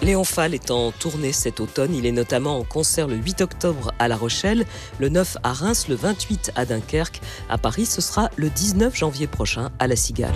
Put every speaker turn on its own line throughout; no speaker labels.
Léon Fall est en tournée cet automne. Il est notamment en concert le 8 octobre à La Rochelle, le 9 à Reims, le 28 à Dunkerque. À Paris, ce sera le 19 janvier prochain à La Cigale.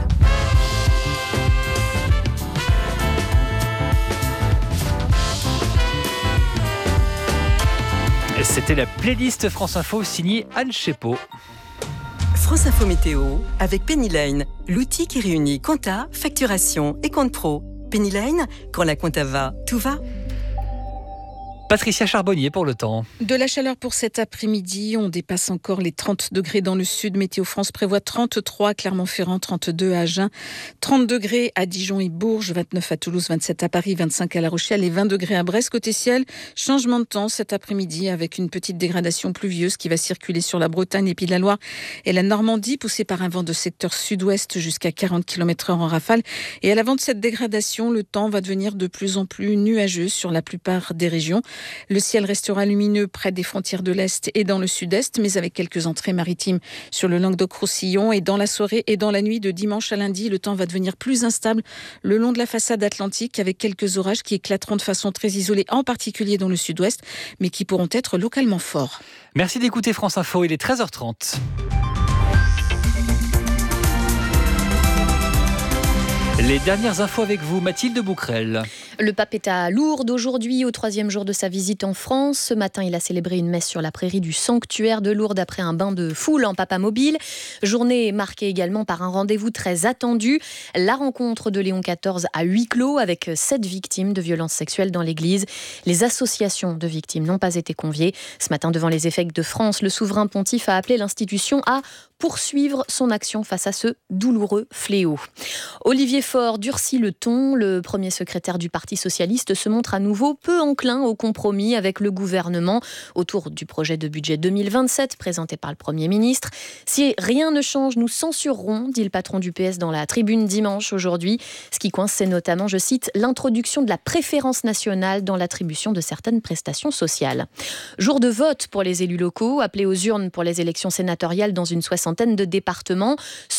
C'était la playlist France Info signée Anne Chepot.
France Info Météo avec Pennyline, l'outil qui réunit compta, facturation et compte pro. Pennyline, quand la compta va, tout va.
Patricia Charbonnier pour le temps.
De la chaleur pour cet après-midi, on dépasse encore les 30 degrés dans le sud. Météo France prévoit 33 à Clermont-Ferrand, 32 à Agen, 30 degrés à Dijon et Bourges, 29 à Toulouse, 27 à Paris, 25 à La Rochelle et 20 degrés à Brest. Côté ciel, changement de temps cet après-midi avec une petite dégradation pluvieuse qui va circuler sur la Bretagne et puis la Loire et la Normandie, poussée par un vent de secteur sud-ouest jusqu'à 40 km/h en rafale. Et à l'avant de cette dégradation, le temps va devenir de plus en plus nuageux sur la plupart des régions. Le ciel restera lumineux près des frontières de l'Est et dans le Sud-Est, mais avec quelques entrées maritimes sur le Languedoc-Roussillon. Et dans la soirée et dans la nuit de dimanche à lundi, le temps va devenir plus instable le long de la façade atlantique avec quelques orages qui éclateront de façon très isolée, en particulier dans le Sud-Ouest, mais qui pourront être localement forts.
Merci d'écouter France Info, il est 13h30. Les dernières infos avec vous, Mathilde Bouquerel.
Le pape est à Lourdes aujourd'hui, au 3e jour de sa visite en France. Ce matin, il a célébré une messe sur la prairie du sanctuaire de Lourdes après un bain de foule en papamobile. Journée marquée également par un rendez-vous très attendu. La rencontre de Léon XIV à huis clos avec 7 victimes de violences sexuelles dans l'église. Les associations de victimes n'ont pas été conviées. Ce matin, devant les évêques de France, le souverain pontife a appelé l'institution à poursuivre son action face à ce douloureux fléau. Olivier Faure durcit le ton. Le premier secrétaire du Parti socialiste se montre à nouveau peu enclin au compromis avec le gouvernement autour du projet de budget 2027 présenté par le Premier ministre. Si rien ne change, nous censurerons, dit le patron du PS dans la tribune dimanche aujourd'hui. Ce qui coince, c'est notamment, je cite, l'introduction de la préférence nationale dans l'attribution de certaines prestations sociales. Jour de vote pour les élus locaux, appelés aux urnes pour les élections sénatoriales dans une soixantaine de départements.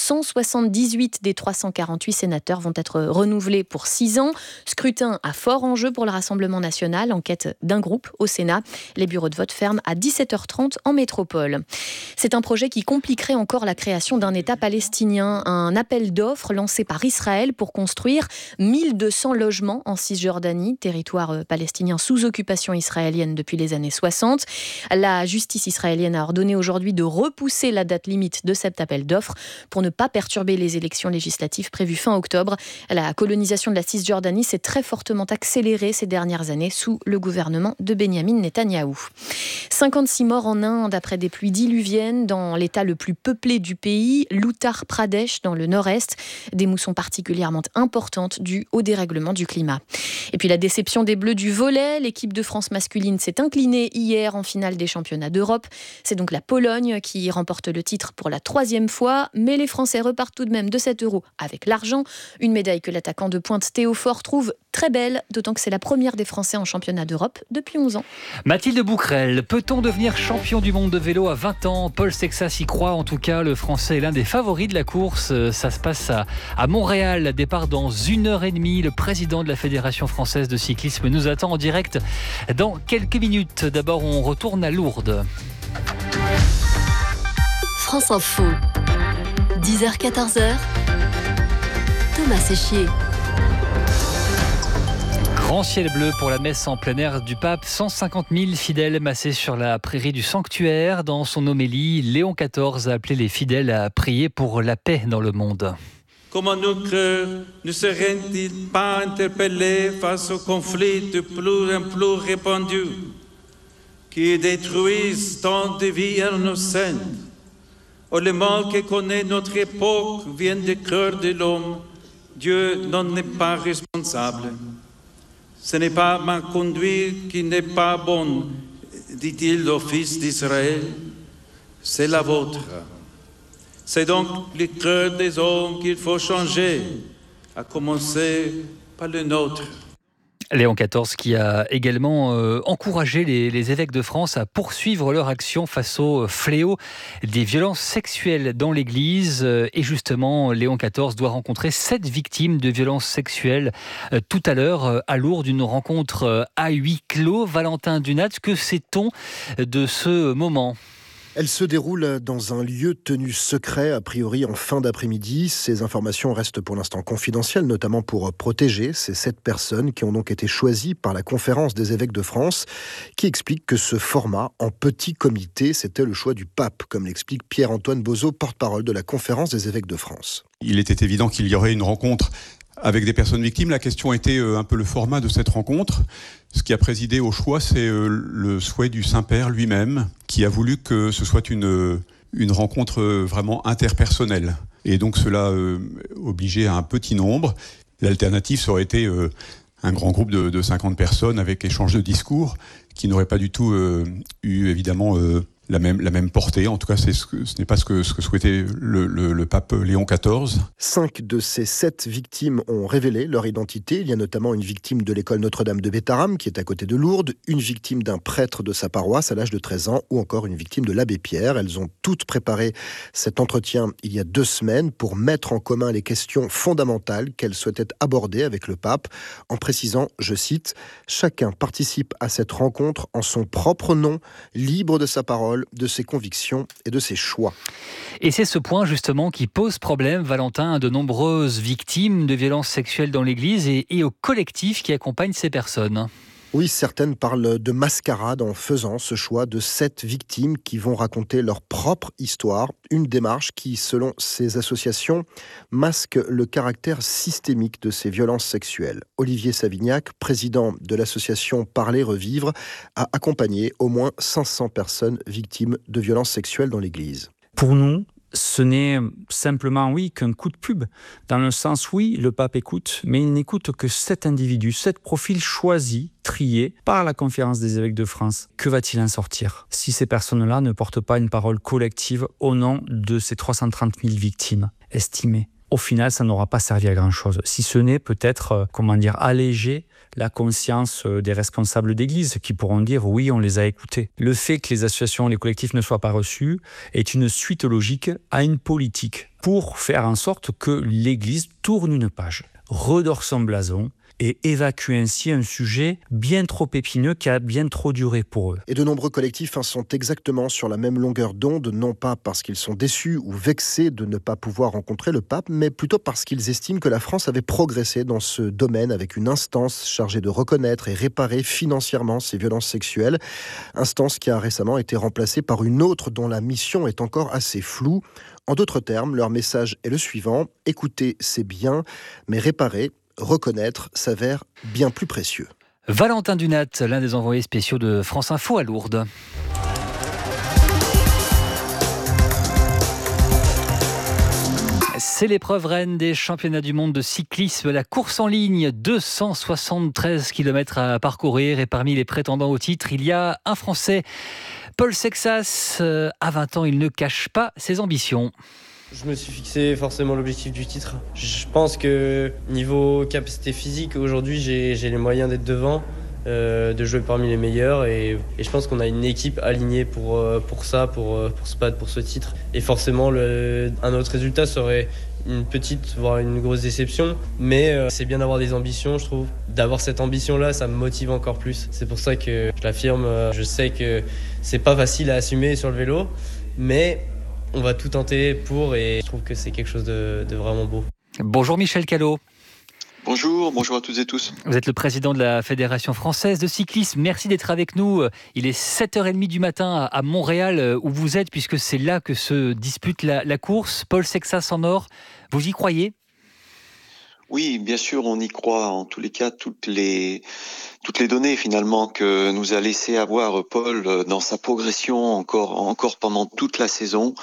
178 des 348 sénateurs vont être renouvelés pour 6 ans. Scrutin à fort enjeu pour le Rassemblement national, en quête d'un groupe au Sénat. Les bureaux de vote ferment à 17h30 en métropole. C'est un projet qui compliquerait encore la création d'un État palestinien. Un appel d'offres lancé par Israël pour construire 1200 logements en Cisjordanie, territoire palestinien sous occupation israélienne depuis les années 60. La justice israélienne a ordonné aujourd'hui de repousser la date limite de cet appel d'offres pour ne pas perturber les élections législatives prévues fin octobre. La colonisation de la Cisjordanie s'est très fortement accélérée ces dernières années sous le gouvernement de Benyamin Netanyahou. 56 morts en Inde après des pluies diluviennes dans l'état le plus peuplé du pays, l'Uttar Pradesh dans le nord-est. Des moussons particulièrement importantes dues au dérèglement du climat. Et puis la déception des Bleus du volley. L'équipe de France masculine s'est inclinée hier en finale des championnats d'Europe. C'est donc la Pologne qui remporte le titre pour la 3e fois, mais les Français repartent tout de même de 7 € avec l'argent. Une médaille que l'attaquant de pointe Théo Faure trouve très belle, d'autant que c'est la première des Français en championnat d'Europe depuis 11 ans.
Mathilde Bouquerel, peut-on devenir champion du monde de vélo à 20 ans ? Paul Sexas y croit, en tout cas, le Français est l'un des favoris de la course. Ça se passe à Montréal, départ dans 1h30. Le président de la Fédération française de cyclisme nous attend en direct dans quelques minutes. D'abord, on retourne à Lourdes.
France Info, 10h-14h, Thomas Séchier.
Grand ciel bleu pour la messe en plein air du pape. 150 000 fidèles massés sur la prairie du sanctuaire. Dans son homélie, Léon XIV a appelé les fidèles à prier pour la paix dans le monde.
Comment nos cœurs ne seraient-ils pas interpellés face aux conflits de plus en plus répandus qui détruisent tant de vies innocentes? Oh, le mal que connaît notre époque vient du cœur de l'homme. Dieu n'en est pas responsable. Ce n'est pas ma conduite qui n'est pas bonne, dit-il au fils d'Israël, c'est la vôtre. C'est donc le cœur des hommes qu'il faut changer, à commencer par le nôtre.
Léon XIV qui a également encouragé les évêques de France à poursuivre leur action face au fléau des violences sexuelles dans l'Église. Et justement, Léon XIV doit rencontrer 7 victimes de violences sexuelles tout à l'heure à Lourdes, une rencontre à huis clos. Valentin Dunat, que sait-on de ce moment ?
Elle se déroule dans un lieu tenu secret, a priori en fin d'après-midi. Ces informations restent pour l'instant confidentielles, notamment pour protéger ces 7 personnes qui ont donc été choisies par la Conférence des évêques de France, qui explique que ce format en petit comité, c'était le choix du pape, comme l'explique Pierre-Antoine Bozo, porte-parole de la Conférence des évêques de France.
Il était évident qu'il y aurait une rencontre avec des personnes victimes. La question était un peu le format de cette rencontre. Ce qui a présidé au choix, c'est le souhait du Saint-Père lui-même, qui a voulu que ce soit une rencontre vraiment interpersonnelle. Et donc cela obligeait à un petit nombre. L'alternative, ça aurait été un grand groupe de 50 personnes avec échange de discours, qui n'aurait pas du tout eu évidemment la même portée. En tout cas, ce n'est pas ce que souhaitait le pape Léon XIV.
5 de ces 7 victimes ont révélé leur identité. Il y a notamment une victime de l'école Notre-Dame de Bétharram, qui est à côté de Lourdes, une victime d'un prêtre de sa paroisse à l'âge de 13 ans, ou encore une victime de l'abbé Pierre. Elles ont toutes préparé cet entretien il y a 2 semaines pour mettre en commun les questions fondamentales qu'elles souhaitaient aborder avec le pape, en précisant, je cite, « Chacun participe à cette rencontre en son propre nom, libre de sa parole, de ses convictions et de ses choix. »
Et c'est ce point justement qui pose problème, Valentin, à de nombreuses victimes de violences sexuelles dans l'Église et au collectif qui accompagne ces personnes.
Oui, certaines parlent de mascarade en faisant ce choix de 7 victimes qui vont raconter leur propre histoire. Une démarche qui, selon ces associations, masque le caractère systémique de ces violences sexuelles. Olivier Savignac, président de l'association Parler Revivre, a accompagné au moins 500 personnes victimes de violences sexuelles dans l'Église.
Pour nous, ce n'est simplement, qu'un coup de pub. Dans le sens, le pape écoute, mais il n'écoute que 7 individus, 7 profils choisis, triés par la Conférence des évêques de France. Que va-t-il en sortir si ces personnes-là ne portent pas une parole collective au nom de ces 330 000 victimes estimées ? Au final, ça n'aura pas servi à grand-chose. Si ce n'est peut-être, alléger la conscience des responsables d'église qui pourront dire oui, on les a écoutés. Le fait que les associations, les collectifs ne soient pas reçus est une suite logique à une politique pour faire en sorte que l'église tourne une page, redore son blason et évacue ainsi un sujet bien trop épineux qui a bien trop duré pour eux.
Et de nombreux collectifs sont exactement sur la même longueur d'onde, non pas parce qu'ils sont déçus ou vexés de ne pas pouvoir rencontrer le pape, mais plutôt parce qu'ils estiment que la France avait progressé dans ce domaine avec une instance chargée de reconnaître et réparer financièrement ces violences sexuelles. Instance qui a récemment été remplacée par une autre dont la mission est encore assez floue. En d'autres termes, leur message est le suivant: écouter, c'est bien, mais réparer, reconnaître s'avère bien plus précieux.
Valentin Dunat, l'un des envoyés spéciaux de France Info à Lourdes. C'est l'épreuve reine des championnats du monde de cyclisme, la course en ligne, 273 km à parcourir et parmi les prétendants au titre, il y a un Français, Paul Sexas. À 20 ans, il ne cache pas ses ambitions.
Je me suis fixé forcément l'objectif du titre. Je pense que niveau capacité physique, aujourd'hui, j'ai les moyens d'être devant, de jouer parmi les meilleurs. Et je pense qu'on a une équipe alignée pour se battre pour ce titre. Et forcément, un autre résultat serait une petite, voire une grosse déception. Mais c'est bien d'avoir des ambitions, je trouve. D'avoir cette ambition-là, ça me motive encore plus. C'est pour ça que je l'affirme. Je sais que c'est pas facile à assumer sur le vélo, mais on va tout tenter et je trouve que c'est quelque chose de vraiment beau.
Bonjour Michel Callot.
Bonjour à toutes et tous.
Vous êtes le président de la Fédération française de cyclisme. Merci d'être avec nous. Il est 7h30 du matin à Montréal où vous êtes, puisque c'est là que se dispute la course. Paul Sexas en or, vous y croyez ?
Oui, bien sûr, on y croit. En tous les cas, toutes les données finalement que nous a laissé avoir Paul dans sa progression encore pendant toute la saison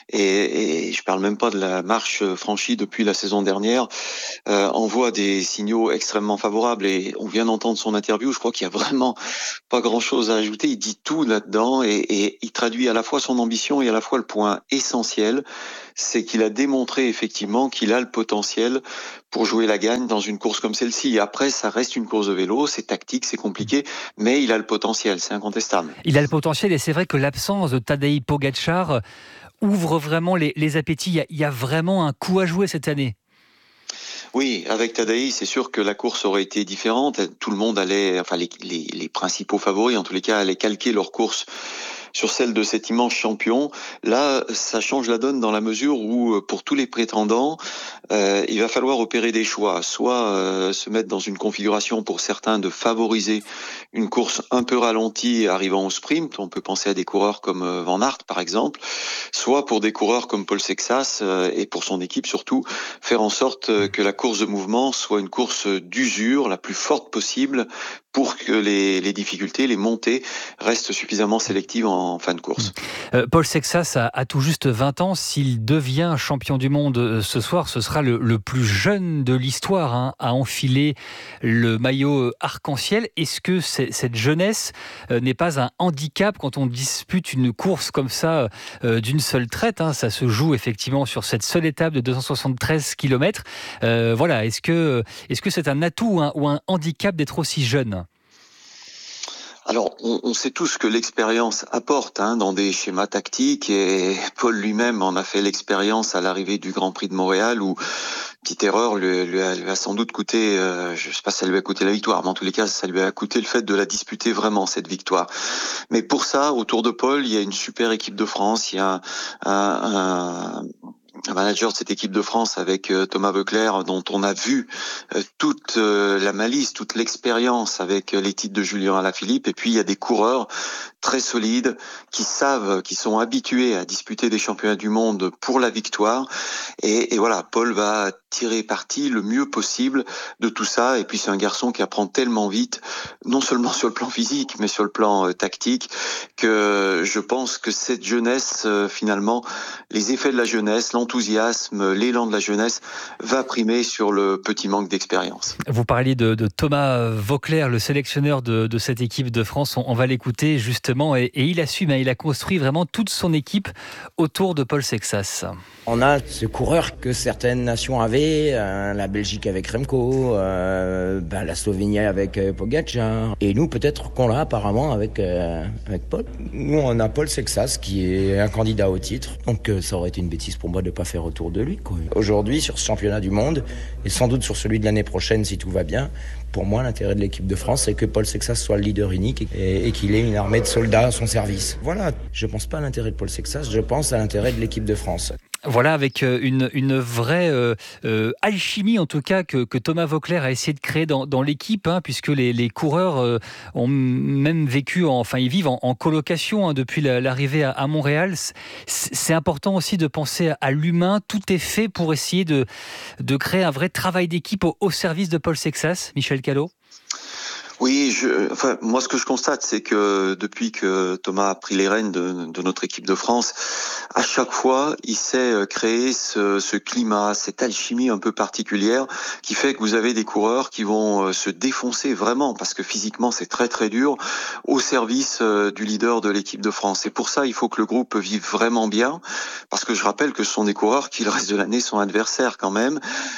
et je parle même pas de la marche franchie depuis la saison dernière, envoie des signaux extrêmement favorables. Et on vient d'entendre son interview, je crois qu'il y a vraiment pas grand-chose à ajouter. Il dit tout là-dedans et il traduit à la fois son ambition et à la fois le point essentiel, c'est qu'il a démontré effectivement qu'il a le potentiel pour jouer la gagne dans une course comme celle-ci. Et après, ça reste une course de vélo, c'est tactique, c'est compliqué, mais il a le potentiel, c'est incontestable.
Il a le potentiel et c'est vrai que l'absence de Tadej Pogačar ouvre vraiment les appétits. Il y a vraiment un coup à jouer cette année.
Oui, avec Tadej, c'est sûr que la course aurait été différente. Tout le monde allait, enfin les principaux favoris en tous les cas, allaient calquer leur course sur celle de cet immense champion. Là, ça change la donne dans la mesure où, pour tous les prétendants, il va falloir opérer des choix. Soit se mettre dans une configuration pour certains de favoriser une course un peu ralentie arrivant au sprint. On peut penser à des coureurs comme Van Aert, par exemple. Soit pour des coureurs comme Paul Sexas et pour son équipe surtout, faire en sorte que la course de mouvement soit une course d'usure la plus forte possible pour que les difficultés, les montées restent suffisamment sélectives en fin de course.
Paul Sexas a tout juste 20 ans. S'il devient champion du monde ce soir, ce sera le plus jeune de l'histoire à enfiler le maillot arc-en-ciel. Est-ce que cette jeunesse n'est pas un handicap quand on dispute une course comme ça d'une seule traite, Ça se joue effectivement sur cette seule étape de 273 km. Voilà, est-ce que c'est un atout ou un handicap d'être aussi jeune ?
Alors, on sait tous que l'expérience apporte dans des schémas tactiques, et Paul lui-même en a fait l'expérience à l'arrivée du Grand Prix de Montréal, où petite erreur lui a sans doute coûté, je sais pas si ça lui a coûté la victoire, mais en tous les cas, ça lui a coûté le fait de la disputer vraiment, cette victoire. Mais pour ça, autour de Paul, il y a une super équipe de France, il y a un manager de cette équipe de France avec Thomas Voeckler, dont on a vu toute la malice, toute l'expérience avec les titres de Julien Alaphilippe. Et puis il y a des coureurs très solides qui sont habitués à disputer des championnats du monde pour la victoire. Et voilà, Paul va tirer parti le mieux possible de tout ça. Et puis c'est un garçon qui apprend tellement vite, non seulement sur le plan physique, mais sur le plan tactique, que je pense que cette jeunesse, finalement, les effets de la jeunesse, l'enthousiasme, l'élan de la jeunesse va primer sur le petit manque d'expérience.
Vous parliez de Thomas Voeckler, le sélectionneur de cette équipe de France. On va l'écouter justement et il assume, il a construit vraiment toute son équipe autour de Paul Sexas.
On a ce coureur que certaines nations avaient, la Belgique avec Remco, la Slovénie avec Pogačar, et nous peut-être qu'on l'a apparemment avec Paul. Nous on a Paul Sexas qui est un candidat au titre, donc ça aurait été une bêtise pour moi de ne pas faire autour de lui, quoi. Aujourd'hui sur ce championnat du monde, et sans doute sur celui de l'année prochaine si tout va bien, pour moi l'intérêt de l'équipe de France c'est que Paul Sexas soit le leader unique et qu'il ait une armée de soldats à son service. Voilà, je pense pas à l'intérêt de Paul Sexas, je pense à l'intérêt de l'équipe de France.
Voilà, avec une vraie alchimie en tout cas que Thomas Voeckler a essayé de créer dans l'équipe, puisque les coureurs ont même vécu, ils vivent en colocation depuis l'arrivée à Montréal. C'est important aussi de penser à l'humain. Tout est fait pour essayer de créer un vrai travail d'équipe au service de Paul Sexas. Michel Callot.
Oui, moi ce que je constate, c'est que depuis que Thomas a pris les rênes de notre équipe de France, à chaque fois, il sait créer ce climat, cette alchimie un peu particulière qui fait que vous avez des coureurs qui vont se défoncer vraiment, parce que physiquement c'est très très dur, au service du leader de l'équipe de France. Et pour ça, il faut que le groupe vive vraiment bien, parce que je rappelle que ce sont des coureurs qui le reste de l'année sont adversaires quand même.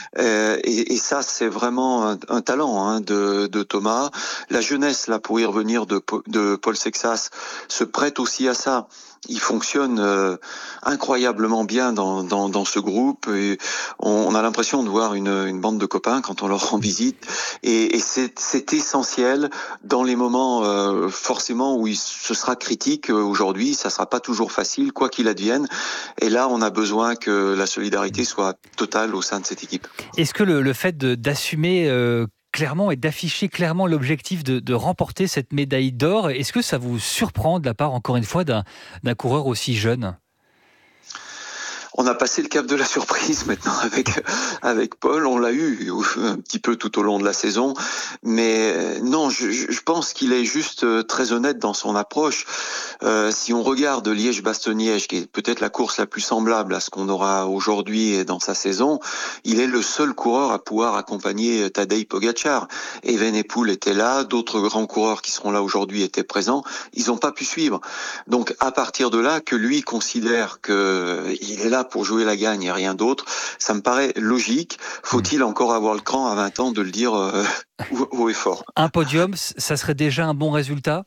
Et ça, c'est vraiment un talent de Thomas. La jeunesse, là, pour y revenir, de Paul Sexas, se prête aussi à ça. Il fonctionne incroyablement bien dans ce groupe. Et on a l'impression de voir une bande de copains quand on leur rend visite. Et c'est essentiel dans les moments forcément où ce sera critique. Aujourd'hui, ça sera pas toujours facile, quoi qu'il advienne. Et là, on a besoin que la solidarité soit totale au sein de cette équipe.
Est-ce que le fait d'assumer clairement et d'afficher clairement l'objectif de remporter cette médaille d'or, est-ce que ça vous surprend de la part, encore une fois, d'un coureur aussi jeune ?
On a passé le cap de la surprise maintenant avec Paul. On l'a eu un petit peu tout au long de la saison. Mais non, je pense qu'il est juste très honnête dans son approche. Si on regarde Liège-Bastogne-Liège, qui est peut-être la course la plus semblable à ce qu'on aura aujourd'hui dans sa saison, il est le seul coureur à pouvoir accompagner Tadej Pogačar. Evenepoel était là, d'autres grands coureurs qui seront là aujourd'hui étaient présents. Ils n'ont pas pu suivre. Donc à partir de là, que lui considère qu'il est là pour jouer la gagne et rien d'autre, ça me paraît logique. Faut-il encore avoir le cran à 20 ans de le dire haut et fort?
Un podium, ça serait déjà un bon résultat?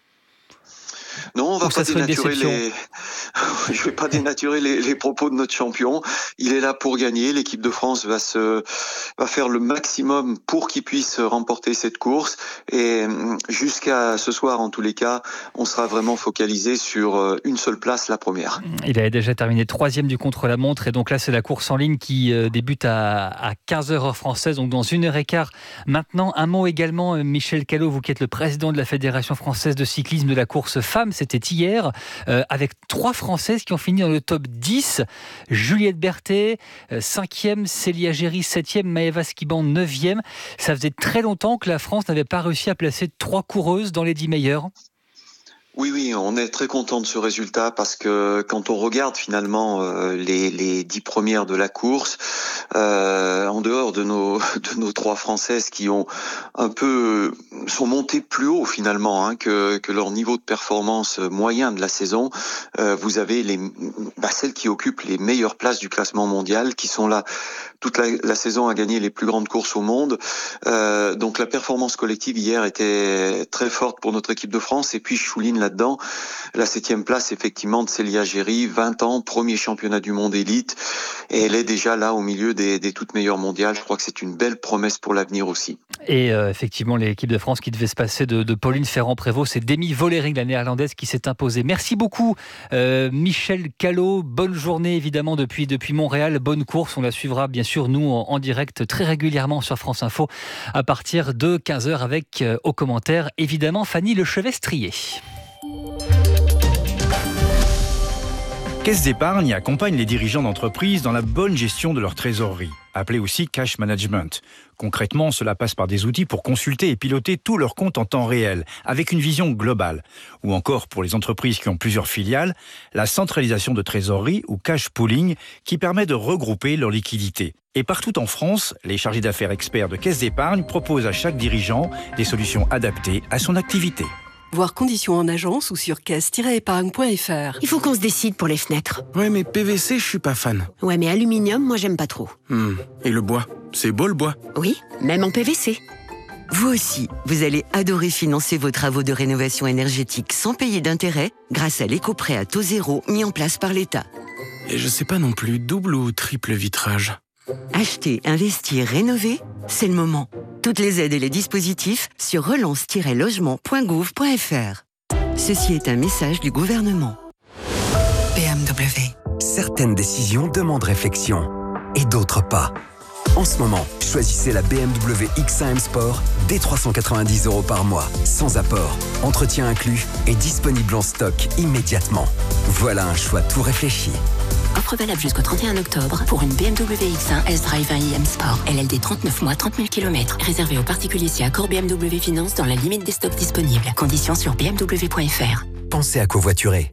Non, on va pas dénaturer je vais pas dénaturer les propos de notre champion. Il est là pour gagner. L'équipe de France va faire le maximum pour qu'il puisse remporter cette course. Et jusqu'à ce soir, en tous les cas, on sera vraiment focalisé sur une seule place, la première.
Il avait déjà terminé 3e du contre-la-montre. Et donc là, c'est la course en ligne qui débute à 15h heure française, donc dans 1h15. Maintenant, un mot également, Michel Callot, vous qui êtes le président de la Fédération française de cyclisme de la course femmes. C'était hier, avec 3 Françaises qui ont fini dans le top 10. Juliette Berthet, 5e, Célia Géry, 7e, Maëva Skiban, 9e. Ça faisait très longtemps que la France n'avait pas réussi à placer 3 coureuses dans les 10 meilleures.
Oui, on est très content de ce résultat parce que quand on regarde finalement les 10 premières de la course, en dehors de nos 3 Françaises qui ont sont montées plus haut finalement que leur niveau de performance moyen de la saison, vous avez celles qui occupent les meilleures places du classement mondial, qui sont là toute la saison à gagner les plus grandes courses au monde. Donc la performance collective hier était très forte pour notre équipe de France. Et puis je souligne là-dedans la 7e place effectivement de Célia Géry, 20 ans, premier championnat du monde élite. Et elle est déjà là au milieu des toutes meilleures mondiales. Je crois que c'est une belle promesse pour l'avenir aussi.
Et effectivement, l'équipe de France qui devait se passer de Pauline Ferrand-Prévot, c'est Demi Vollering, la néerlandaise, qui s'est imposée. Merci beaucoup Michel Callot. Bonne journée évidemment depuis Montréal. Bonne course, on la suivra bien sûr nous en direct très régulièrement sur France Info à partir de 15h avec aux commentaires évidemment Fanny Lechevet-Strier.
Caisse d'épargne accompagne les dirigeants d'entreprise dans la bonne gestion de leur trésorerie, appelée aussi cash management. Concrètement, cela passe par des outils pour consulter et piloter tous leurs comptes en temps réel, avec une vision globale. Ou encore, pour les entreprises qui ont plusieurs filiales, la centralisation de trésorerie ou cash pooling qui permet de regrouper leurs liquidités. Et partout en France, les chargés d'affaires experts de Caisse d'épargne proposent à chaque dirigeant des solutions adaptées à son activité.
Voir conditions en agence ou sur caisse-épargne.fr.
Il faut qu'on se décide pour les fenêtres.
Ouais, mais PVC, je suis pas fan.
Ouais, mais aluminium, moi j'aime pas trop.
Et le bois? C'est beau le bois?
Oui, même en PVC.
Vous aussi, vous allez adorer financer vos travaux de rénovation énergétique sans payer d'intérêt grâce à l'éco-prêt à taux zéro mis en place par l'État.
Et je sais pas non plus, double ou triple vitrage?
Acheter, investir, rénover, c'est le moment. Toutes les aides et les dispositifs sur relance-logement.gouv.fr. Ceci est un message du gouvernement.
BMW. Certaines décisions demandent réflexion et d'autres pas. En ce moment, choisissez la BMW X1 M Sport dès 390 € par mois, sans apport, entretien inclus et disponible en stock immédiatement. Voilà un choix tout réfléchi.
Offre valable jusqu'au 31 octobre pour une BMW X1 S-Drive 1 iM Sport. LLD 39 mois, 30 000 km. Réservé aux particuliers si accord BMW Finance dans la limite des stocks disponibles. Conditions sur bmw.fr.
Pensez à covoiturer.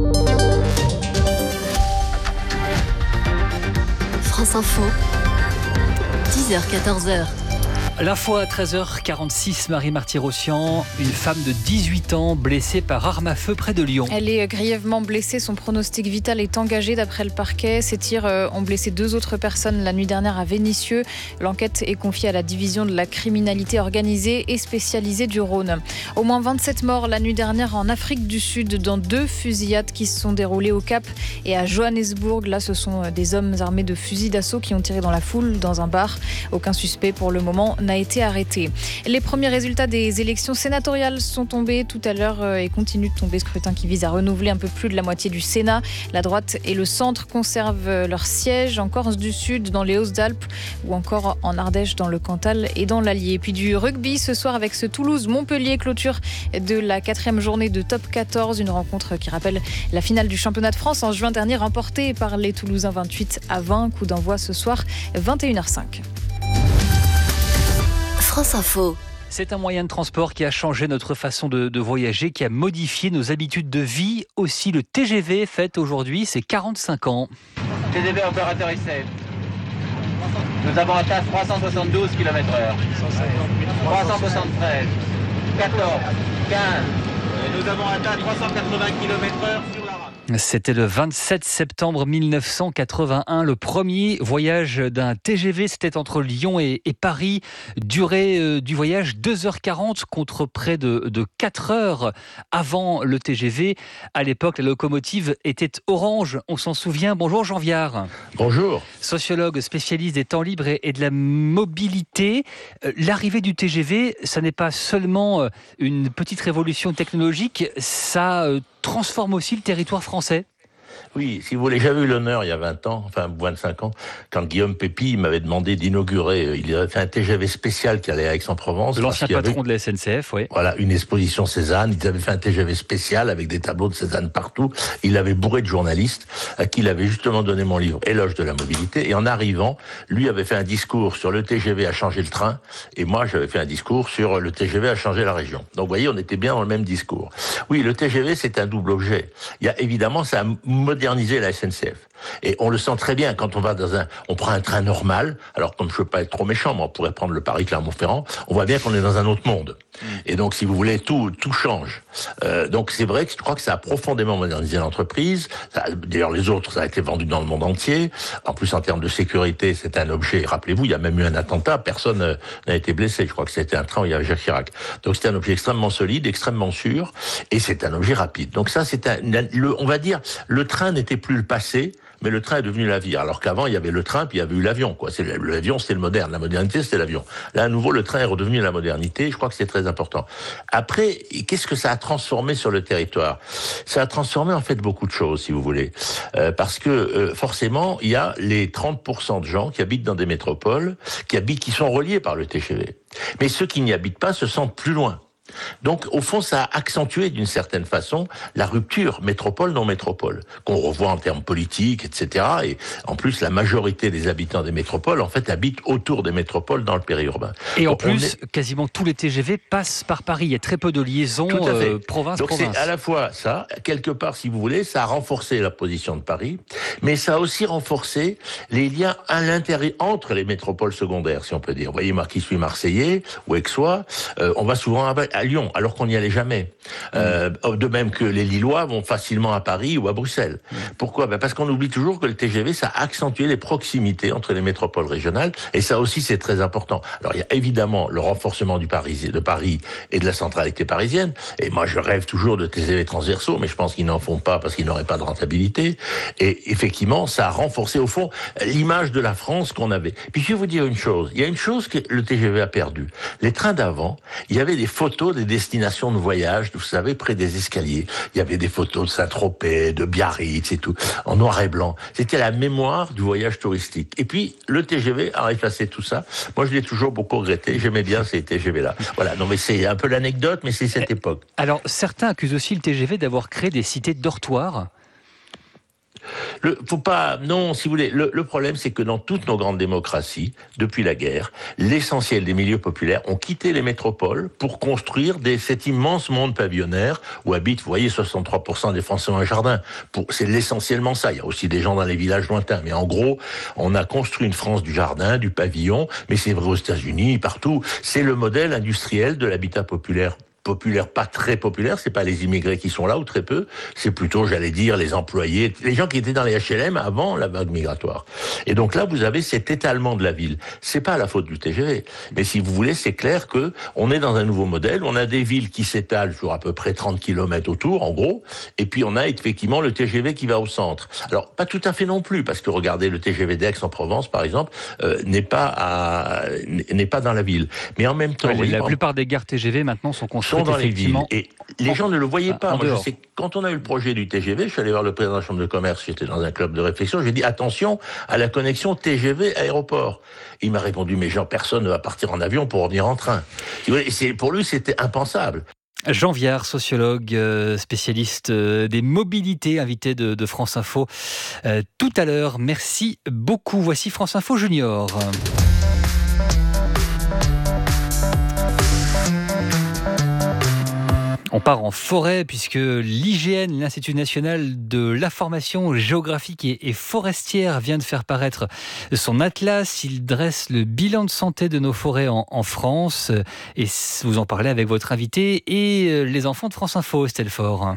France Info, 10h-14h.
L'info à 13h46, Marie Marty-Rossian, une femme de 18 ans blessée par arme à feu près de Lyon.
Elle est grièvement blessée, son pronostic vital est engagé d'après le parquet. Ces tirs ont blessé 2 autres personnes la nuit dernière à Vénissieux. L'enquête est confiée à la division de la criminalité organisée et spécialisée du Rhône. Au moins 27 morts la nuit dernière en Afrique du Sud dans 2 fusillades qui se sont déroulées au Cap et à Johannesburg. Là, ce sont des hommes armés de fusils d'assaut qui ont tiré dans la foule dans un bar. Aucun suspect pour le moment n'a été arrêté. Les premiers résultats des élections sénatoriales sont tombés tout à l'heure et continuent de tomber. Scrutin qui vise à renouveler un peu plus de la moitié du Sénat. La droite et le centre conservent leurs sièges en Corse du Sud, dans les Hautes-Alpes ou encore en Ardèche, dans le Cantal et dans l'Allier. Puis du rugby ce soir avec ce Toulouse-Montpellier, clôture de la 4e journée de Top 14. Une rencontre qui rappelle la finale du championnat de France en juin dernier, remportée par les Toulousains 28-20. Coup d'envoi ce soir 21h05.
France Info.
C'est un moyen de transport qui a changé notre façon de voyager, qui a modifié nos habitudes de vie. Aussi, le TGV fête aujourd'hui ses 45 ans.
TGV opérateur essai. Nous avons atteint 372 km/h. 373, 14, 15. Et nous avons atteint 380 km/h sur la rame.
C'était le 27 septembre 1981. Le premier voyage d'un TGV, c'était entre Lyon et Paris. Durée du voyage 2h40 contre près de 4 heures avant le TGV. À l'époque, la locomotive était orange. On s'en souvient. Bonjour Jean Viard.
Bonjour.
Sociologue, spécialiste des temps libres et de la mobilité. L'arrivée du TGV, ça n'est pas seulement une petite révolution technologique, ça transforme aussi le territoire français.
Oui, si vous voulez, j'avais eu l'honneur il y a 20 ans, enfin 25 ans, quand Guillaume Pépi m'avait demandé d'inaugurer, il avait fait un TGV spécial qui allait à Aix-en-Provence.
L'ancien patron de la SNCF, oui.
Voilà, une exposition Cézanne. Ils avaient fait un TGV spécial avec des tableaux de Cézanne partout. Il avait bourré de journalistes à qui il avait justement donné mon livre Éloge de la mobilité. Et en arrivant, lui avait fait un discours sur le TGV à changer le train. Et moi, j'avais fait un discours sur le TGV à changer la région. Donc, vous voyez, on était bien dans le même discours. Oui, le TGV, c'est un double objet. Il y a évidemment, ça a modernisé la SNCF. Et on le sent très bien quand on va on prend un train normal. Alors, comme je veux pas être trop méchant, mais on pourrait prendre le Paris-Clermont-Ferrand. On voit bien qu'on est dans un autre monde. Et donc, si vous voulez, tout change. Donc, c'est vrai que je crois que ça a profondément modernisé l'entreprise. D'ailleurs, les autres, ça a été vendu dans le monde entier. En plus, en termes de sécurité, c'est un objet. Rappelez-vous, il y a même eu un attentat. Personne n'a été blessé. Je crois que c'était un train où il y avait Jacques Chirac. Donc, c'était un objet extrêmement solide, extrêmement sûr. Et c'est un objet rapide. Donc ça, on va dire, le train n'était plus le passé, mais le train est devenu la vie. Alors qu'avant, il y avait le train, puis il y avait eu l'avion, quoi. L'avion, c'était le moderne. La modernité, c'était l'avion. Là, à nouveau, le train est redevenu la modernité. Je crois que c'est très important. Après, qu'est-ce que ça a transformé sur le territoire? Ça a transformé, en fait, beaucoup de choses, si vous voulez. Parce que, forcément, il y a les 30% de gens qui habitent dans des métropoles, qui sont reliés par le TGV. Mais ceux qui n'y habitent pas se sentent plus loin. Donc, au fond, ça a accentué d'une certaine façon la rupture métropole-non-métropole, qu'on revoit en termes politiques, etc. Et en plus, la majorité des habitants des métropoles, en fait, habitent autour des métropoles dans le périurbain.
Et en plus, quasiment tous les TGV passent par Paris. Il y a très peu de liaisons province-province.
Donc, c'est à la fois ça, quelque part, si vous voulez, ça a renforcé la position de Paris, mais ça a aussi renforcé les liens à l'intérieur, entre les métropoles secondaires, si on peut dire. Vous voyez, moi qui suis marseillais ou aixois, on va souvent à Lyon, alors qu'on n'y allait jamais. De même que les Lillois vont facilement à Paris ou à Bruxelles. Pourquoi? Parce qu'on oublie toujours que le TGV, ça a accentué les proximités entre les métropoles régionales, et ça aussi, c'est très important. Alors, il y a évidemment le renforcement de Paris et de la centralité parisienne, et moi, je rêve toujours de TGV transversaux, mais je pense qu'ils n'en font pas parce qu'ils n'auraient pas de rentabilité, et effectivement, ça a renforcé, au fond, l'image de la France qu'on avait. Puis, je vais vous dire une chose. Il y a une chose que le TGV a perdue. Les trains d'avant, il y avait des photos des destinations de voyage, vous savez, près des escaliers. Il y avait des photos de Saint-Tropez, de Biarritz et tout, en noir et blanc. C'était la mémoire du voyage touristique. Et puis, le TGV a effacé tout ça. Moi, je l'ai toujours beaucoup regretté. J'aimais bien ces TGV-là. Voilà. Non, mais c'est un peu l'anecdote, mais c'est cette époque.
Alors, certains accusent aussi le TGV d'avoir créé des cités dortoirs.
Non, si vous voulez, le problème, c'est que dans toutes nos grandes démocraties, depuis la guerre, l'essentiel des milieux populaires ont quitté les métropoles pour construire cet immense monde pavillonnaire où habitent, vous voyez, 63% des Français ont un jardin. C'est essentiellement ça. Il y a aussi des gens dans les villages lointains. Mais en gros, on a construit une France du jardin, du pavillon, mais c'est vrai aux États-Unis, partout. C'est le modèle industriel de l'habitat populaire populaires, pas très populaires. C'est pas les immigrés qui sont là ou très peu. C'est plutôt, j'allais dire, les employés, les gens qui étaient dans les HLM avant la vague migratoire. Et donc là, vous avez cet étalement de la ville. C'est pas la faute du TGV. Mais si vous voulez, c'est clair que on est dans un nouveau modèle. On a des villes qui s'étalent sur à peu près 30 km autour, en gros. Et puis on a effectivement le TGV qui va au centre. Alors, pas tout à fait non plus, parce que regardez, le TGV d'Aix-en-Provence, par exemple, n'est pas dans la ville. Mais en même temps,
la plupart des gares TGV maintenant sont construites
dans les villes.
effectivement.
Et les gens ne le voyaient pas. Moi,
dehors.
je sais, quand on a eu le projet du TGV, je suis allé voir le président de la Chambre de commerce, j'étais dans un club de réflexion, j'ai dit attention à la connexion TGV aéroport. Il m'a répondu, mais personne ne va partir en avion pour revenir en train. Pour lui, c'était impensable.
Jean Viard, sociologue, spécialiste des mobilités, invité de France Info tout à l'heure. Merci beaucoup. Voici France Info Junior. On part en forêt puisque l'IGN, l'Institut national de l'information géographique et forestière, vient de faire paraître son atlas. Il dresse le bilan de santé de nos forêts en France. Et vous en parlez avec votre invité et les enfants de France Info, Estelle Faure.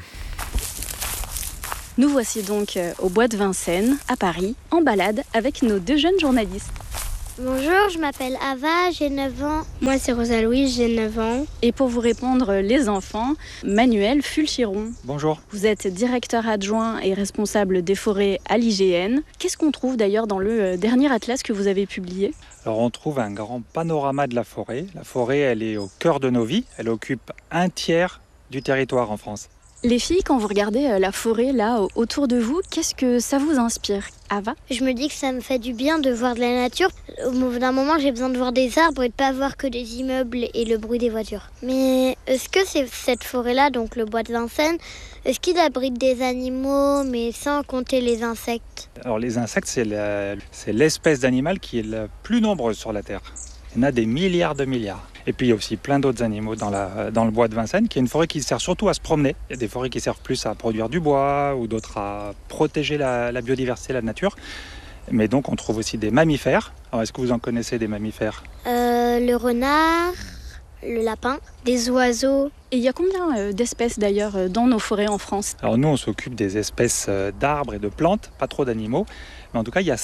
Nous voici donc au bois de Vincennes, à Paris, en balade avec nos 2 jeunes journalistes.
Bonjour, je m'appelle Ava, j'ai 9 ans. Moi, c'est Rosa-Louise, j'ai 9 ans.
Et pour vous répondre, les enfants, Manuel Fulchiron.
Bonjour.
Vous êtes directeur adjoint et responsable des forêts à l'IGN. Qu'est-ce qu'on trouve d'ailleurs dans le dernier atlas que vous avez publié ?
Alors, on trouve un grand panorama de la forêt. La forêt, elle est au cœur de nos vies. Elle occupe 1/3 du territoire en France.
Les filles, quand vous regardez la forêt là autour de vous, qu'est-ce que ça vous inspire, Ava ?
Je me dis que ça me fait du bien de voir de la nature. Au bout d'un moment, j'ai besoin de voir des arbres et de pas voir que des immeubles et le bruit des voitures. Mais est-ce que c'est cette forêt-là, donc le bois de Vincennes, est-ce qu'il abrite des animaux, mais sans compter les insectes ?
Alors, les insectes, c'est l'espèce d'animal qui est la plus nombreuse sur la Terre. Il y en a des milliards de milliards. Et puis il y a aussi plein d'autres animaux dans le bois de Vincennes, qui est une forêt qui sert surtout à se promener. Il y a des forêts qui servent plus à produire du bois ou d'autres à protéger la biodiversité, la nature. Mais donc on trouve aussi des mammifères. Alors est-ce que vous en connaissez des mammifères ?
Le renard, le lapin, des oiseaux.
Et il y a combien d'espèces d'ailleurs dans nos forêts en France ?
Alors nous on s'occupe des espèces d'arbres et de plantes, pas trop d'animaux. Mais en tout cas il y a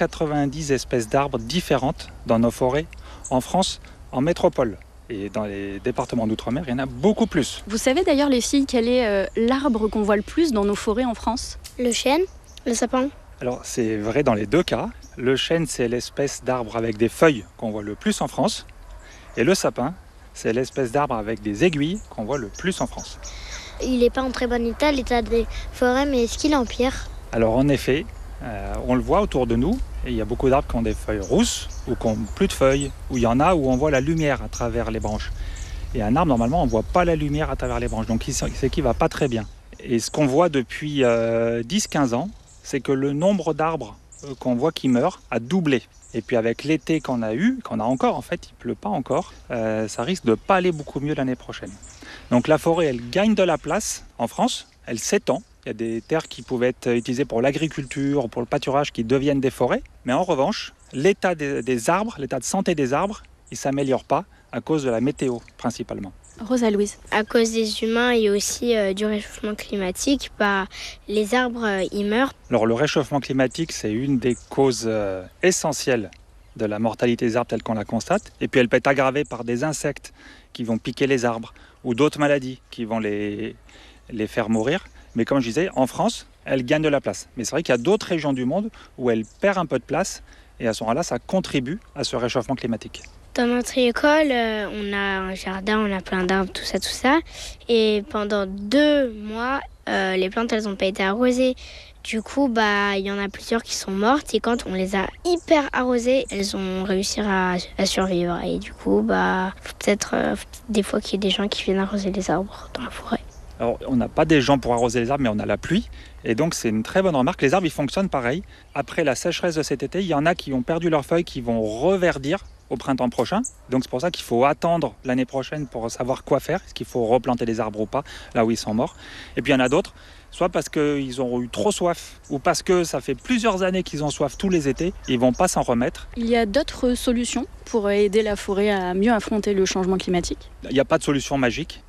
190 espèces d'arbres différentes dans nos forêts en France, en métropole. Et dans les départements d'outre-mer, il y en a beaucoup plus.
Vous savez d'ailleurs, les filles, quel est l'arbre qu'on voit le plus dans nos forêts en France ?
Le chêne, le sapin.
Alors c'est vrai dans les deux cas. Le chêne, c'est l'espèce d'arbre avec des feuilles qu'on voit le plus en France. Et le sapin, c'est l'espèce d'arbre avec des aiguilles qu'on voit le plus en France.
Il n'est pas en très bon état, l'état des forêts, mais est-ce qu'il empire ?
Alors en effet, on le voit autour de nous. Et il y a beaucoup d'arbres qui ont des feuilles rousses ou qui n'ont plus de feuilles, ou il y en a où on voit la lumière à travers les branches. Et un arbre, normalement, on ne voit pas la lumière à travers les branches, donc c'est qu'il ne va pas très bien. Et ce qu'on voit depuis 10-15 ans, c'est que le nombre d'arbres qu'on voit qui meurent a doublé. Et puis avec l'été qu'on a eu, qu'on a encore en fait, il ne pleut pas encore, ça risque de ne pas aller beaucoup mieux l'année prochaine. Donc la forêt, elle gagne de la place en France, elle s'étend. Il y a des terres qui pouvaient être utilisées pour l'agriculture, pour le pâturage, qui deviennent des forêts. Mais en revanche, l'état des arbres, l'état de santé des arbres, il ne s'améliore pas à cause de la météo, principalement.
Rosa-Louise.
À cause des humains et aussi du réchauffement climatique, les arbres, ils meurent.
Alors le réchauffement climatique, c'est une des causes essentielles de la mortalité des arbres telle qu'on la constate. Et puis elle peut être aggravée par des insectes qui vont piquer les arbres ou d'autres maladies qui vont les faire mourir. Mais comme je disais, en France, elle gagne de la place. Mais c'est vrai qu'il y a d'autres régions du monde où elle perd un peu de place. Et à ce moment-là, ça contribue à ce réchauffement climatique.
Dans notre école, on a un jardin, on a plein d'arbres, tout ça. Et pendant 2 mois, les plantes, elles n'ont pas été arrosées. Du coup, il y en a plusieurs qui sont mortes. Et quand on les a hyper arrosées, elles ont réussi à survivre. Et du coup, faut peut-être des fois qu'il y ait des gens qui viennent arroser les arbres dans la forêt.
Alors, on n'a pas des gens pour arroser les arbres, mais on a la pluie. Et donc, c'est une très bonne remarque. Les arbres, ils fonctionnent pareil. Après la sécheresse de cet été, il y en a qui ont perdu leurs feuilles, qui vont reverdir au printemps prochain. Donc, c'est pour ça qu'il faut attendre l'année prochaine pour savoir quoi faire. Est-ce qu'il faut replanter des arbres ou pas, là où ils sont morts. Et puis, il y en a d'autres, soit parce qu'ils ont eu trop soif, ou parce que ça fait plusieurs années qu'ils ont soif tous les étés, ils ne vont pas s'en remettre.
Il y a d'autres solutions pour aider la forêt à mieux affronter le changement climatique ?
Il n'y a pas de solution magique.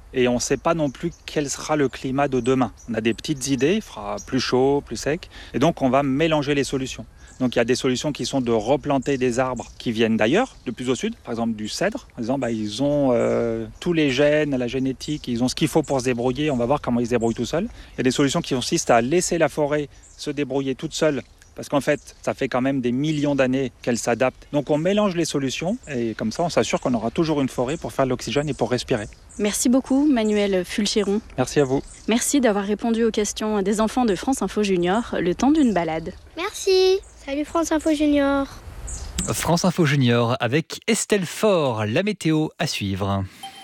Et on ne sait pas non plus quel sera le climat de demain. On a des petites idées, il fera plus chaud, plus sec. Et donc on va mélanger les solutions. Donc il y a des solutions qui sont de replanter des arbres qui viennent d'ailleurs, de plus au sud, par exemple du cèdre. En disant ils ont tous les gènes, la génétique, ils ont ce qu'il faut pour se débrouiller, on va voir comment ils se débrouillent tout seuls. Il y a des solutions qui consistent à laisser la forêt se débrouiller toute seule, parce qu'en fait, ça fait quand même des millions d'années qu'elle s'adapte. Donc on mélange les solutions et comme ça on s'assure qu'on aura toujours une forêt pour faire de l'oxygène et pour respirer.
Merci beaucoup Manuel Fulcheron.
Merci à vous.
Merci d'avoir répondu aux questions des enfants de France Info Junior, le temps d'une balade.
Merci. Salut France Info Junior.
France Info Junior avec Estelle Faure, la météo à suivre.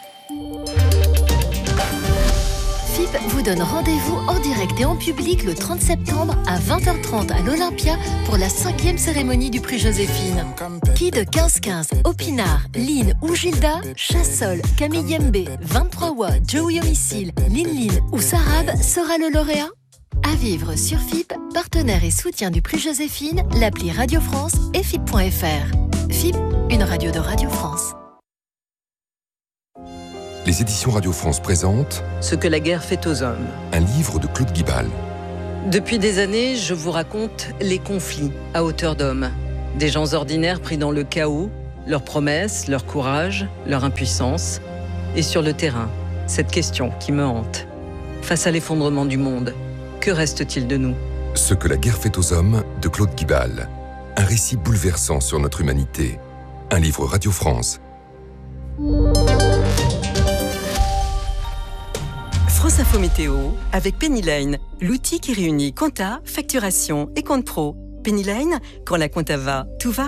FIP vous donne rendez-vous en direct et en public le 30 septembre à 20h30 à l'Olympia pour la 5e cérémonie du prix Joséphine. Qui de 15-15, Opinard, Lynn ou Gilda, Chassol, Camille Yembe, 23 Wa, Joey Homicile, Lynn ou Sarab sera le lauréat? À vivre sur FIP, partenaire et soutien du prix Joséphine, l'appli Radio France et FIP.fr. FIP, une radio de Radio France.
Les éditions Radio France présentent
Ce que la guerre fait aux hommes.
Un livre de Claude Guibal.
Depuis des années, je vous raconte les conflits à hauteur d'homme. Des gens ordinaires pris dans le chaos, leurs promesses, leur courage, leur impuissance. Et sur le terrain, cette question qui me hante. Face à l'effondrement du monde, que reste-t-il de nous ?
Ce que la guerre fait aux hommes de Claude Guibal. Un récit bouleversant sur notre humanité. Un livre Radio France.
France Info Météo avec Pennyline, l'outil qui réunit compta, facturation et compte pro. Pennyline, quand la compta va, tout va.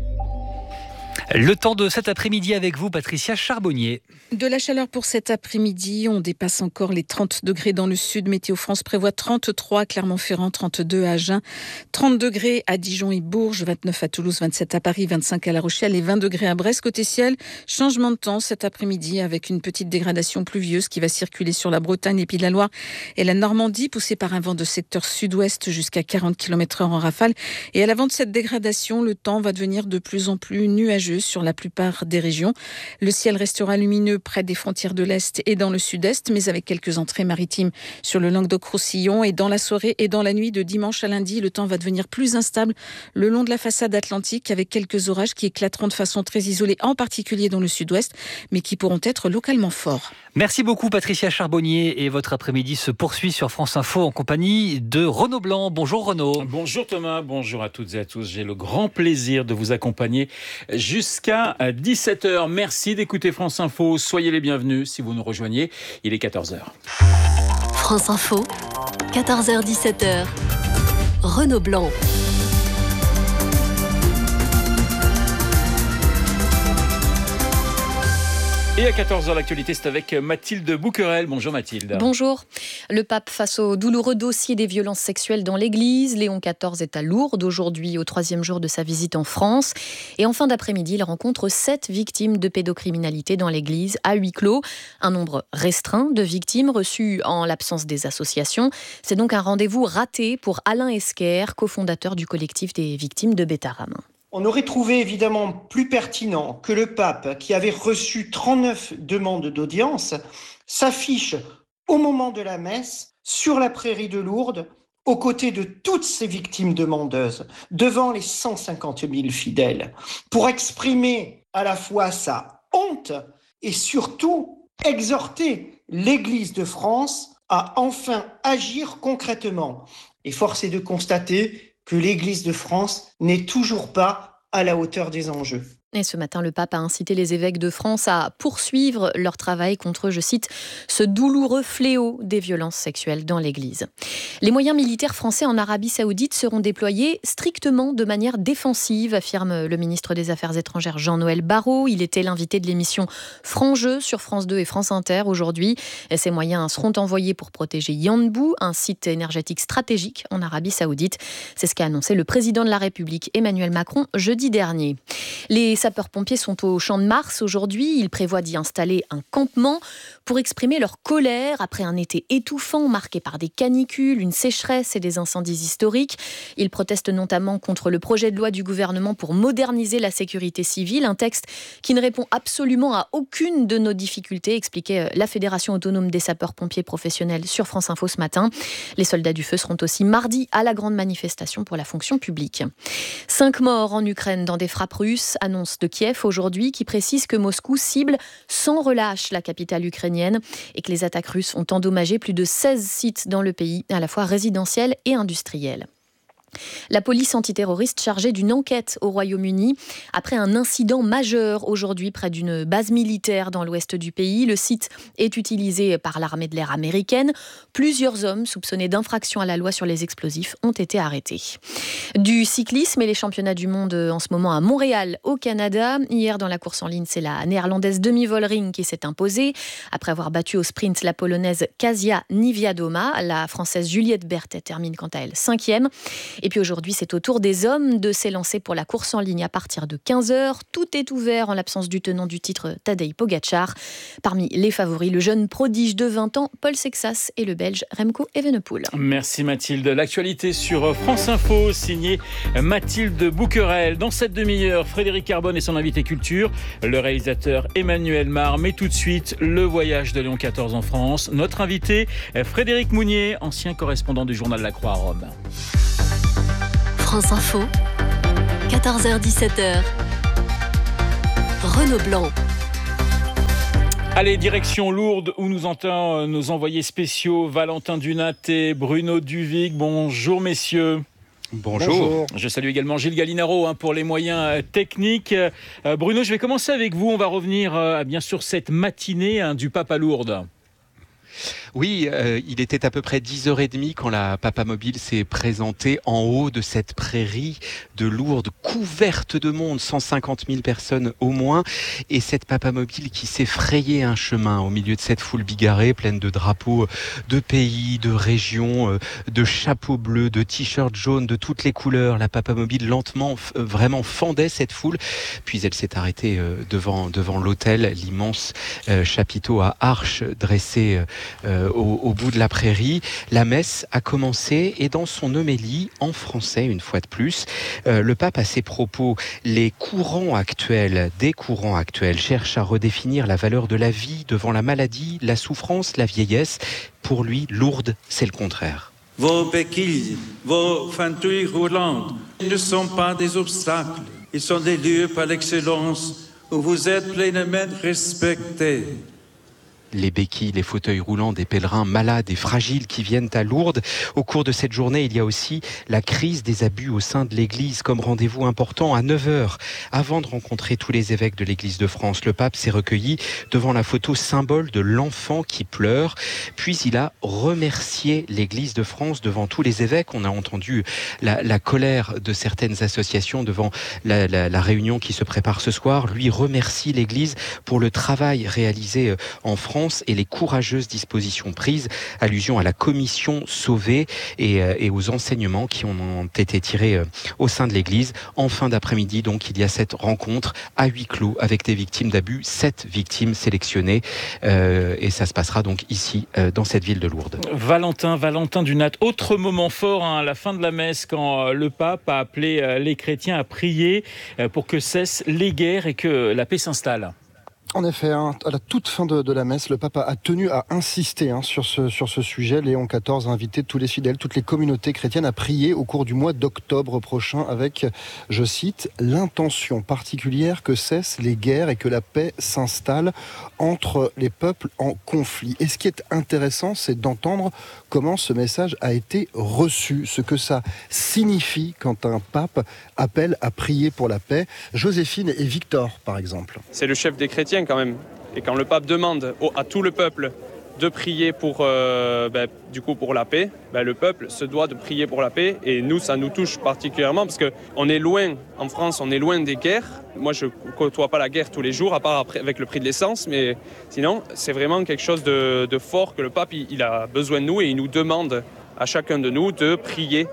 Le temps de cet après-midi avec vous, Patricia Charbonnier.
De la chaleur pour cet après-midi, on dépasse encore les 30 degrés dans le sud. Météo France prévoit 33 à Clermont-Ferrand, 32 à Agen, 30 degrés à Dijon et Bourges, 29 à Toulouse, 27 à Paris, 25 à La Rochelle et 20 degrés à Brest. Côté ciel, changement de temps cet après-midi avec une petite dégradation pluvieuse qui va circuler sur la Bretagne, les Pays de la Loire et la Normandie, poussée par un vent de secteur sud-ouest jusqu'à 40 km/h en rafale. Et à l'avant de cette dégradation, le temps va devenir de plus en plus nuageux sur la plupart des régions. Le ciel restera lumineux près des frontières de l'Est et dans le Sud-Est, mais avec quelques entrées maritimes sur le Languedoc-Roussillon. Et dans la soirée et dans la nuit de dimanche à lundi, le temps va devenir plus instable le long de la façade atlantique avec quelques orages qui éclateront de façon très isolée, en particulier dans le Sud-Ouest, mais qui pourront être localement forts.
Merci beaucoup Patricia Charbonnier et votre après-midi se poursuit sur France Info en compagnie de Renaud Blanc. Bonjour Renaud.
Bonjour Thomas, bonjour à toutes et à tous. J'ai le grand plaisir de vous accompagner jusqu'à 17h. Merci d'écouter France Info. Soyez les bienvenus si vous nous rejoignez. Il est 14h.
France Info, 14h-17h. Renaud Blanc.
Et à 14h, l'actualité, c'est avec Mathilde Bouquerel. Bonjour Mathilde.
Bonjour. Le pape face au douloureux dossier des violences sexuelles dans l'Église. Léon XIV est à Lourdes aujourd'hui, au 3e jour de sa visite en France. Et en fin d'après-midi, il rencontre 7 victimes de pédocriminalité dans l'Église à huis clos. Un nombre restreint de victimes reçues en l'absence des associations. C'est donc un rendez-vous raté pour Alain Esquer, cofondateur du collectif des victimes de Bétarame.
On aurait trouvé évidemment plus pertinent que le pape, qui avait reçu 39 demandes d'audience, s'affiche au moment de la messe sur la prairie de Lourdes, aux côtés de toutes ces victimes demandeuses, devant les 150 000 fidèles, pour exprimer à la fois sa honte et surtout exhorter l'Église de France à enfin agir concrètement. Et force est de constater que l'Église de France n'est toujours pas à la hauteur des enjeux.
Et ce matin, le pape a incité les évêques de France à poursuivre leur travail contre, je cite, ce douloureux fléau des violences sexuelles dans l'Église. Les moyens militaires français en Arabie Saoudite seront déployés strictement de manière défensive, affirme le ministre des Affaires étrangères Jean-Noël Barrot. Il était l'invité de l'émission Franc-Jeu sur France 2 et France Inter aujourd'hui. Et ces moyens seront envoyés pour protéger Yanbu, un site énergétique stratégique en Arabie Saoudite. C'est ce qu'a annoncé le président de la République Emmanuel Macron jeudi dernier. Les sapeurs-pompiers sont au Champ de Mars aujourd'hui. Ils prévoient d'y installer un campement pour exprimer leur colère après un été étouffant marqué par des canicules, une sécheresse et des incendies historiques. Ils protestent notamment contre le projet de loi du gouvernement pour moderniser la sécurité civile, un texte qui ne répond absolument à aucune de nos difficultés, expliquait la Fédération autonome des sapeurs-pompiers professionnels sur France Info ce matin. Les soldats du feu seront aussi mardi à la grande manifestation pour la fonction publique. 5 morts en Ukraine dans des frappes russes, annonce de Kiev aujourd'hui, qui précise que Moscou cible sans relâche la capitale ukrainienne et que les attaques russes ont endommagé plus de 16 sites dans le pays, à la fois résidentiels et industriels. La police antiterroriste chargée d'une enquête au Royaume-Uni après un incident majeur aujourd'hui près d'une base militaire dans l'ouest du pays. Le site est utilisé par l'armée de l'air américaine. Plusieurs hommes soupçonnés d'infraction à la loi sur les explosifs ont été arrêtés. Du cyclisme et les championnats du monde en ce moment à Montréal, au Canada. Hier, dans la course en ligne, c'est la néerlandaise Demi Vollering qui s'est imposée. Après avoir battu au sprint la polonaise Kasia Niewiadoma, la française Juliette Berthet termine quant à elle 5e. Et puis aujourd'hui, c'est au tour des hommes de s'élancer pour la course en ligne à partir de 15h. Tout est ouvert en l'absence du tenant du titre Tadej Pogačar. Parmi les favoris, le jeune prodige de 20 ans, Paul Sexas, et le Belge Remco Evenepoel.
Merci Mathilde. L'actualité sur France Info, signée Mathilde Bouquerel. Dans cette demi-heure, Frédéric Carbone et son invité culture, le réalisateur Emmanuel Mar. Mais tout de suite, le voyage de Léon XIV en France. Notre invité, Frédéric Mounier, ancien correspondant du journal La Croix à Rome.
France Info, 14h-17h, Renaud Blanc.
Allez, direction Lourdes où nous entendons nos envoyés spéciaux Valentin Dunat et Bruno Duvic. Bonjour messieurs.
Bonjour.
Je salue également Gilles Gallinaro pour les moyens techniques. Bruno, je vais commencer avec vous. On va revenir bien sûr cette matinée du pape à Lourdes.
Oui, il était à peu près 10h30 quand la Papamobile s'est présentée en haut de cette prairie de Lourdes, couverte de monde, 150 000 personnes au moins. Et cette Papamobile qui s'est frayé un chemin au milieu de cette foule bigarrée, pleine de drapeaux de pays, de régions, de chapeaux bleus, de t-shirts jaunes, de toutes les couleurs. La Papamobile lentement, vraiment fendait cette foule. Puis elle s'est arrêtée devant l'autel, l'immense chapiteau à arches dressé au bout de la prairie. La messe a commencé et dans son homélie, en français une fois de plus, le pape à ses propos, des courants actuels cherchent à redéfinir la valeur de la vie devant la maladie, la souffrance, la vieillesse. Pour lui, Lourdes, c'est le contraire.
Vos béquilles, vos fantouilles roulantes ne sont pas des obstacles, ils sont des lieux par l'excellence où vous êtes pleinement respectés.
Les béquilles, les fauteuils roulants des pèlerins malades et fragiles qui viennent à Lourdes. Au cours de cette journée, il y a aussi la crise des abus au sein de l'Église comme rendez-vous important à 9h. Avant de rencontrer tous les évêques de l'Église de France, le pape s'est recueilli devant la photo symbole de l'enfant qui pleure. Puis il a remercié l'Église de France devant tous les évêques. On a entendu la colère de certaines associations devant la réunion qui se prépare ce soir. Lui remercie l'Église pour le travail réalisé en France et les courageuses dispositions prises, allusion à la commission Sauvé et aux enseignements qui ont été tirés au sein de l'Église. En fin d'après-midi, donc, il y a cette rencontre à huis clos avec des victimes d'abus, 7 victimes sélectionnées et ça se passera donc ici, dans cette ville de Lourdes.
Valentin Dunat, autre moment fort à la fin de la messe quand le pape a appelé les chrétiens à prier pour que cessent les guerres et que la paix s'installe.
En effet, à la toute fin de la messe, le pape a tenu à insister sur ce sujet. Léon XIV a invité tous les fidèles, toutes les communautés chrétiennes à prier au cours du mois d'octobre prochain avec, je cite, l'intention particulière que cessent les guerres et que la paix s'installe entre les peuples en conflit. Et ce qui est intéressant, c'est d'entendre comment ce message a été reçu, ce que ça signifie quand un pape appelle à prier pour la paix. Joséphine et Victor, par exemple.
C'est le chef des chrétiens quand même. Et quand le pape demande à tout le peuple de prier pour la paix, le peuple se doit de prier pour la paix. Et nous, ça nous touche particulièrement parce qu'on est loin, en France, on est loin des guerres. Moi, je ne côtoie pas la guerre tous les jours, à part avec le prix de l'essence. Mais sinon, c'est vraiment quelque chose de fort que le pape il a besoin de nous et il nous demande à chacun de nous de prier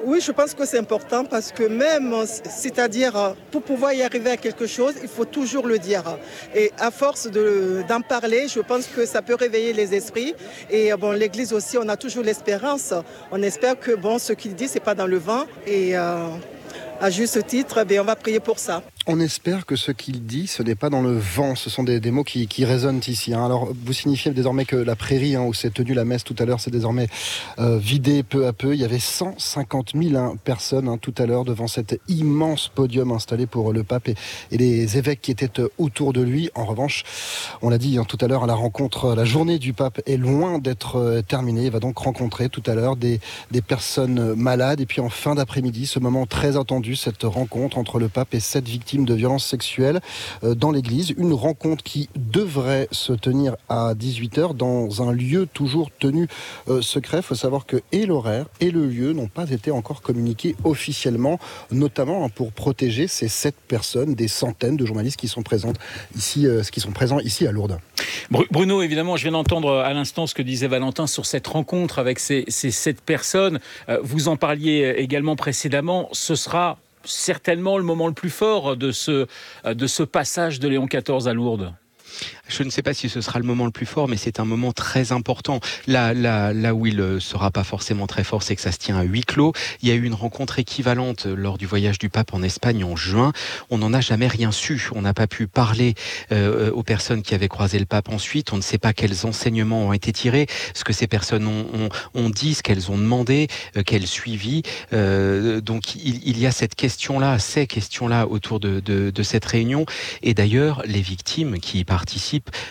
Oui, je pense que c'est important parce que même, c'est-à-dire, pour pouvoir y arriver à quelque chose, il faut toujours le dire. Et à force d'en parler, je pense que ça peut réveiller les esprits. Et bon, l'Église aussi, on a toujours l'espérance. On espère que ce qu'il dit, c'est pas dans le vent. Et à juste titre, on va prier pour ça.
On espère que ce qu'il dit, ce n'est pas dans le vent. Ce sont des mots qui résonnent ici. Alors, vous signifiez désormais que la prairie où s'est tenue la messe tout à l'heure, c'est désormais vidé peu à peu. Il y avait 150 000 personnes tout à l'heure devant cet immense podium installé pour le pape et les évêques qui étaient autour de lui. En revanche, on l'a dit tout à l'heure, la journée du pape est loin d'être terminée. Il va donc rencontrer tout à l'heure des personnes malades. Et puis en fin d'après-midi, ce moment très attendu, cette rencontre entre le pape et 7 victimes de violences sexuelles dans l'église. Une rencontre qui devrait se tenir à 18h dans un lieu toujours tenu secret. Il faut savoir que et l'horaire et le lieu n'ont pas été encore communiqués officiellement, notamment pour protéger ces 7 personnes, des centaines de journalistes qui sont présents ici à Lourdes.
Bruno, évidemment, je viens d'entendre à l'instant ce que disait Valentin sur cette rencontre avec ces 7 personnes. Vous en parliez également précédemment. Ce sera certainement le moment le plus fort de ce passage de Léon XIV à Lourdes.
Je ne sais pas si ce sera le moment le plus fort, mais c'est un moment très important. Là où il ne sera pas forcément très fort, c'est que ça se tient à huis clos. Il y a eu une rencontre équivalente lors du voyage du pape en Espagne en juin. On n'en a jamais rien su. On n'a pas pu parler aux personnes qui avaient croisé le pape ensuite. On ne sait pas quels enseignements ont été tirés, ce que ces personnes ont dit, ce qu'elles ont demandé, qu'elles suivi. Donc il y a ces questions-là autour de cette réunion. Et d'ailleurs, les victimes qui y participent